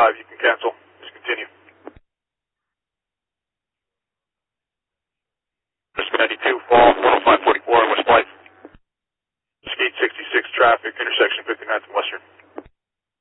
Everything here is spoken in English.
5, you can cancel. Just continue. Risk 92, fall 10544 West Blythe. Skeet 66 traffic, intersection 59th and Western.